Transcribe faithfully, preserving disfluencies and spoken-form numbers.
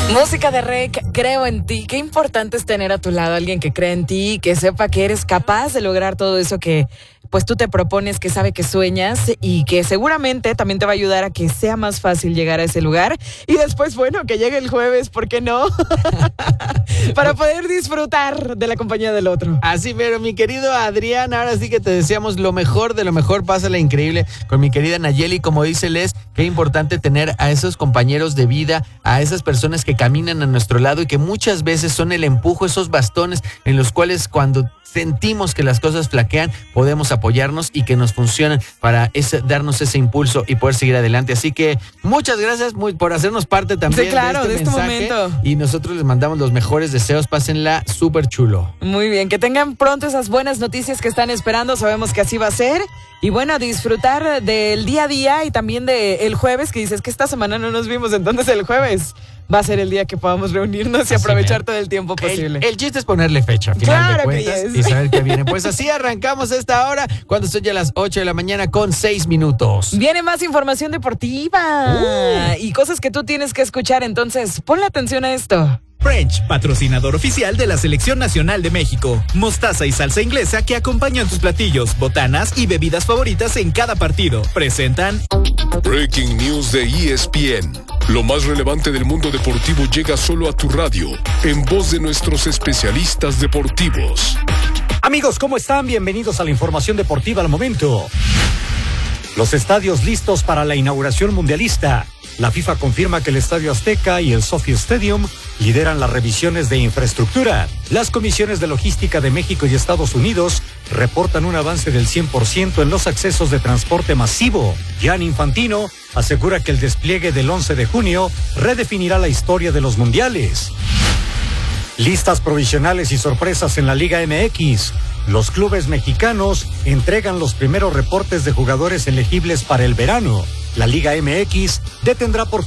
Música de Rec, creo en ti. Qué importante es tener a tu lado a alguien que cree en ti, que sepa que eres capaz de lograr todo eso que pues tú te propones, que sabe que sueñas y que seguramente también te va a ayudar a que sea más fácil llegar a ese lugar. Y después, bueno, que llegue el jueves, ¿por qué no? Para poder disfrutar de la compañía del otro. Así, pero mi querido Adrián, ahora sí que te deseamos lo mejor de lo mejor. Pásala increíble con mi querida Nayeli. Como dice Les, qué importante tener a esos compañeros de vida, a esas personas que caminan a nuestro lado y que muchas veces son el empujo, esos bastones en los cuales cuando sentimos que las cosas flaquean, podemos apoyarnos y que nos funcionan para ese, darnos ese impulso y poder seguir adelante. Así que muchas gracias muy, por hacernos parte también sí, claro, de este, de este mensaje. momento. Y nosotros les mandamos los mejores deseos. Pásenla súper chulo. Muy bien, que tengan pronto esas buenas noticias que están esperando. Sabemos que así va a ser. Y bueno, a disfrutar del día a día y también del jueves, que dices que esta semana no nos vimos, entonces el jueves va a ser el día que podamos reunirnos y así aprovechar me... todo el tiempo posible. El, el chiste es ponerle fecha, al final claro de cuentas, que yes. y saber qué viene. Pues así arrancamos esta hora, cuando son ya las ocho de la mañana con seis minutos. Viene más información deportiva uh. y cosas que tú tienes que escuchar, entonces ponle atención a esto. French, patrocinador oficial de la Selección Nacional de México. Mostaza y salsa inglesa que acompañan tus platillos, botanas y bebidas favoritas en cada partido. Presentan Breaking News de E S P N. Lo más relevante del mundo deportivo llega solo a tu radio, en voz de nuestros especialistas deportivos. Amigos, ¿cómo están? Bienvenidos a la información deportiva al momento. Los estadios listos para la inauguración mundialista. La FIFA confirma que el Estadio Azteca y el SoFi Stadium lideran las revisiones de infraestructura. Las comisiones de logística de México y Estados Unidos reportan un avance del cien por ciento en los accesos de transporte masivo. Gianni Infantino asegura que el despliegue del once de junio redefinirá la historia de los mundiales. Listas provisionales y sorpresas en la Liga M X. Los clubes mexicanos entregan los primeros reportes de jugadores elegibles para el verano. La Liga M X detendrá por